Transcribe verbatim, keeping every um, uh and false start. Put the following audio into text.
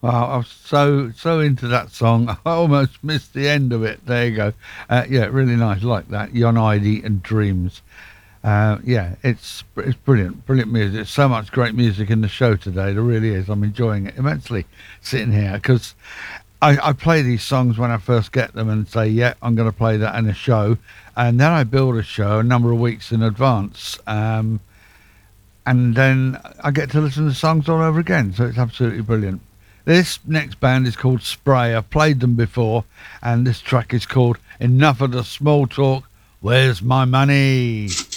Wow, I was so so into that song. I almost missed the end of it. There you go. Uh, yeah, really nice, like that. Yon Idy and Dreams. Uh, yeah, it's it's brilliant, brilliant music. There's so much great music in the show today. There really is. I'm enjoying it immensely sitting here because I, I play these songs when I first get them and say, yeah, I'm going to play that in a show, and then I build a show a number of weeks in advance. Um, and then I get to listen to the songs all over again. So it's absolutely brilliant. This next band is called Spray. I've played them before, and this track is called Enough of the Small Talk. Where's My Money?